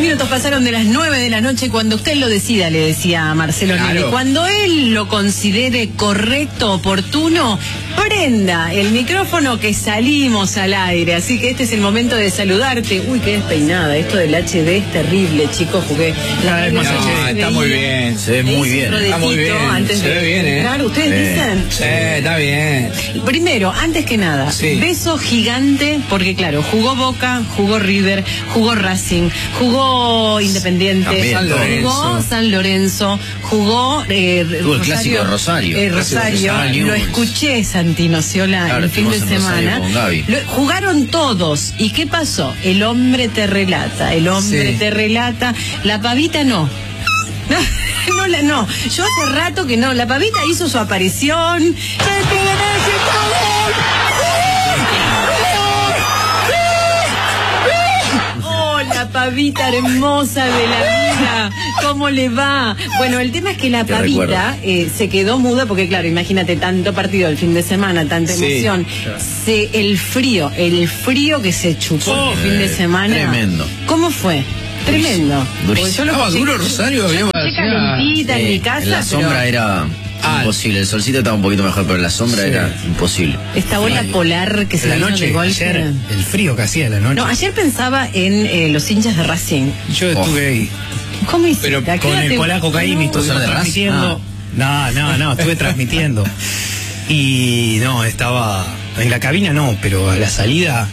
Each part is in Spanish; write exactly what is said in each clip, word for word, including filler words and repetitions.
minutos pasaron de las nueve de la noche. Cuando usted lo decida, le decía a Marcelo Claro. Nelly, cuando él lo considere correcto, oportuno, prenda el micrófono que salimos al aire. Así que este es el momento de saludarte. Uy, qué despeinada. Esto del H D es terrible, chicos. Jugué Cada vez más no, H D. Está muy bien. Se ve muy bien. Está muy bien. Antes Se de ve bien, ¿eh? entrar, ¿ustedes Eh. dicen? Sí, está bien. Primero, antes que nada, Sí. beso gigante, porque claro, jugó Boca, jugó River, jugó Racing, jugó Independiente, También, San Lorenzo. jugó San Lorenzo, jugó eh, Tuvo el clásico de Rosario. eh, Clásico de Rosario, Rosario. lo escuché Santino Ciola Claro, el fin de estuvimos en Rosario semana. con Gaby. Lo- jugaron todos. ¿Y qué pasó? El hombre te relata, el hombre Sí. te relata, la pavita no. No, no, la, no. Yo hace rato que no. La pavita hizo su aparición. Oh, la pavita hermosa de la vida. ¿Cómo le va? Bueno, el tema es que la Te pavita eh, se quedó muda porque, claro, imagínate tanto partido el fin de semana, tanta Sí. emoción. Se, el frío, el frío que se chupó el fin de semana. Tremendo. ¿Cómo fue? Tremendo. Durísimo. Porque yo lo Estaba escuché- duro Rosario, habíamos yo escuché calentita en mi casa, En la pero sombra era Ah. imposible. El solcito estaba un poquito mejor, pero en la sombra Sí. era imposible. esta ola polar que se La vino de noche, golpe. ayer, el frío que hacía la noche. No, ayer pensaba en eh, los hinchas de Racing. Yo estuve ahí ¿Cómo hiciste? Pero ¿A qué con hora el te- polaco Caimi, No. estuvimos ¿Vos sos de transmitiendo. No, no, no, estuve transmitiendo. Y no, estaba. En la cabina no, pero a la salida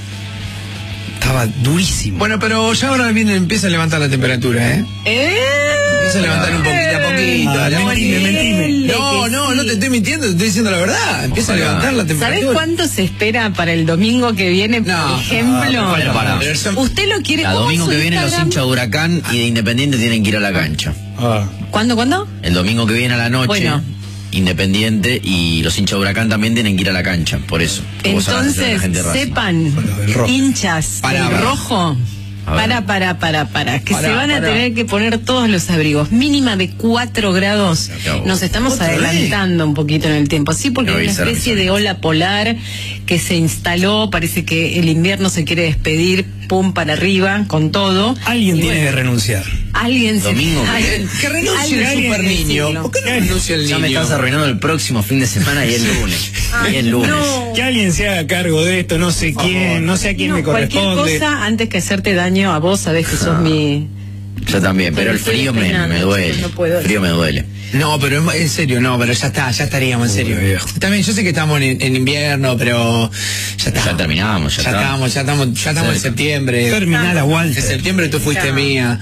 estaba durísimo. Bueno, pero ya ahora viene, empieza a levantar la temperatura, ¿eh? ¿Eh? Empieza a levantar un poquito a poquito. Ah, la- mentime, mentime. No, no, no te estoy mintiendo, te estoy diciendo la verdad. Empieza a Ojalá. levantar la ¿Sabes temperatura. cuánto se espera para el domingo que viene, por No. ejemplo? Ah, para, para. Pero son- Usted lo quiere. El ¿cómo domingo su que viene los Instagram? hinchas de Huracán y de Independiente tienen que ir a la cancha. Ah. ¿Cuándo, cuándo? El domingo que viene a la noche, Bueno. Independiente y los hinchas de Huracán también tienen que ir a la cancha, por eso. Vos sabés, la Entonces, gente de Racing. sepan, Bueno, del rojo. hinchas Para, del para. rojo. A ver. Para, para, para, para, que Para, se van a para. tener que poner todos los abrigos, mínima de cuatro grados. acabó. Nos estamos ¿Otra vez? adelantando un poquito en el tiempo, sí, porque Me hay una avisaron, especie me de ola polar que se instaló, parece que el invierno se quiere despedir, pum, para arriba, con todo. Alguien Y tiene bueno, que renunciar. Alguien se... Domingo que alguien- viene. Que renuncie alguien el tiene super que niño. decirlo. ¿Por qué no renuncia el Ya me niño? estás arruinando el próximo fin de semana y el lunes. Y el lunes. No. Que alguien se haga cargo de esto, no sé quién, no sé a quién No, me cualquier corresponde. cosa, antes que hacerte daño a vos, sabés que sos mi... Yo también, pero el Estoy frío me, despeinando, me duele. no puedo. El frío me duele. No, pero en- en serio, no, pero ya está, ya estaríamos, en serio. Uy, viejo. También, yo sé que estamos en, en invierno, pero ya está. Ya terminamos, ya Ya está. estamos, ya estamos, ya estamos en Cerca. septiembre. Terminal a Walter. En septiembre tú fuiste Claro. mía.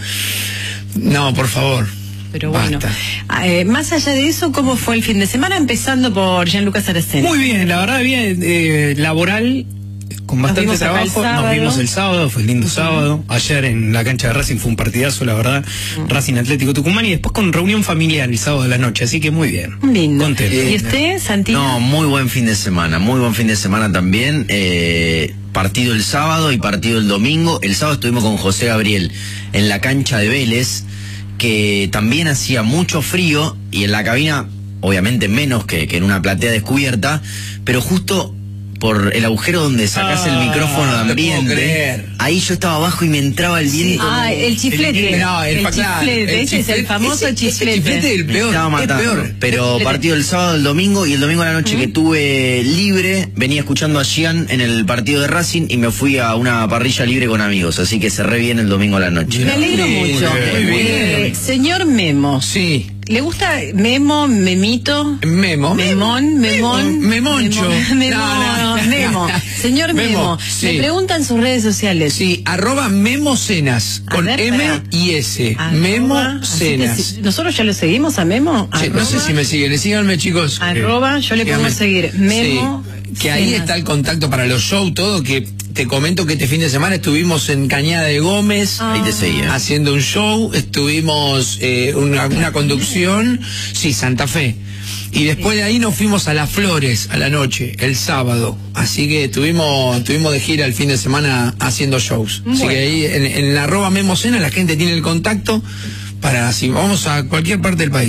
No, por favor. Pero bueno, Basta. ah, eh, más allá de eso, ¿cómo fue el fin de semana? Empezando por Gianluca Saraceni. Muy bien, la verdad bien, eh, laboral, con Nos bastante vimos acá el trabajo. sábado. Nos vimos el sábado, fue lindo sábado. Ayer en la cancha de Racing fue un partidazo, la verdad. Racing Atlético Tucumán y después con reunión familiar el sábado de la noche, así que muy bien. Lindo. Contento. ¿Y usted, Santino? No, muy buen fin de semana, muy buen fin de semana también. Eh, partido el sábado y partido el domingo. El sábado estuvimos con José Gabriel en la cancha de Vélez, que también hacía mucho frío y en la cabina, obviamente menos que, que en una platea descubierta, pero justo por el agujero donde sacás el Ah, micrófono de no te puedo ambiente, creer. ahí yo estaba abajo y me entraba el viento. Ah, el chiflete. No, el, el claro, chiflete, el ese es el chiflete, famoso ese- ese chiflete. chiflete es el Me peor, estaba es matando. peor. Pero Chiflete. partido el sábado, el domingo, y el domingo a la noche que tuve libre, venía escuchando a Gian en el partido de Racing y me fui a una parrilla libre con amigos, así que cerré bien el domingo a la noche. Me alegro Muy mucho. bien, muy Eh, bien. señor Memo, Sí. ¿le gusta Memo, Memito? Memo. Memón, Memón. Memoncho. Memo, Memo, No, no. Memo. Señor Memo, Memo, me sí. preguntan en sus redes sociales. Sí, arroba Memo Cenas, A con ver, M pará. y S. Arroba, Memo así que Cenas. si- ¿Nosotros ya lo seguimos a Memo? Sí, no sé Arroba- si me siguen, síganme chicos. Arroba, yo le pongo Síganme. a seguir. Memo. Sí, que ahí Cenas. está el contacto para los shows, todo, que te comento que este fin de semana estuvimos en Cañada de Gómez. Ah. Ahí te seguía. Haciendo un show, estuvimos eh, una, una conducción, sí, Santa Fe. Y después de ahí nos fuimos a Las Flores a la noche, el sábado. Así que estuvimos, estuvimos de gira el fin de semana haciendo shows. Así Bueno. que ahí en, en la arroba Memocena la gente tiene el contacto para si vamos a cualquier parte del país.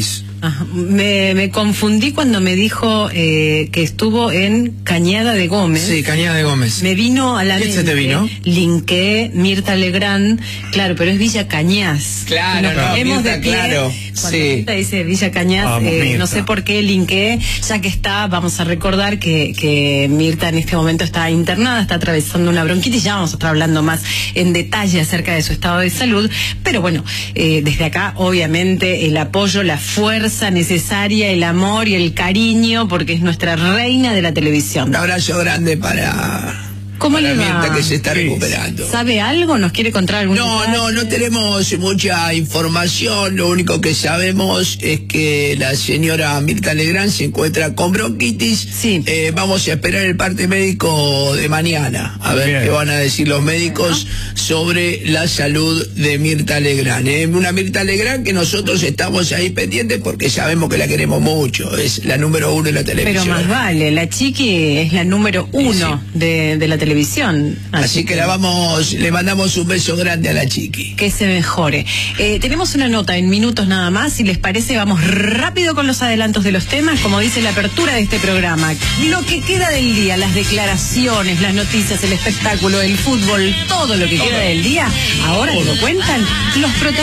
Ajá. Me, me confundí cuando me dijo eh, que estuvo en Cañada de Gómez. Sí, Cañada de Gómez. Me vino a la ¿Qué mente. se te vino? Linké Mirta Legrand, claro, pero es Villa Cañas. Claro, Nos no, ponemos Mirta, de pie. claro, Cuando sí. Mirta dice Villa Cañas, Vamos, eh, Mirta. no sé por qué linké, ya que está, vamos a recordar que, que Mirta en este momento está internada, está atravesando una bronquitis, ya vamos a estar hablando más en detalle acerca de su estado de salud, pero bueno, eh, desde acá obviamente el apoyo, la fuerza necesaria, el amor y el cariño, porque es nuestra reina de la televisión. Un abrazo grande para, ¿Cómo para le va? Mirta, que se está Sí. recuperando. ¿Sabe algo? ¿Nos quiere contar algún No, detalle? no, no tenemos mucha información. Lo único que sabemos es que la señora Mirta Legrand se encuentra con bronquitis. Sí. Eh, vamos a esperar el parte médico de mañana, a ver Bien. qué van a decir los médicos sobre la salud de Mirta Legrand. Eh, una Mirta Legrand que nosotros estamos ahí pendientes porque sabemos que la queremos mucho. Es la número uno en la televisión. Pero más vale, la Chiqui es la número uno de, de la televisión. Así que la vamos, le mandamos un beso grande a la Chiqui. Que se mejore. Eh, tenemos una nota en minutos nada más. Si les parece, vamos rápido con los adelantos de los temas. Como dice la apertura de este programa, lo que queda del día, las declaraciones, las noticias, el espectáculo, el fútbol, todo lo que queda del día, ahora lo cuentan los protagonistas.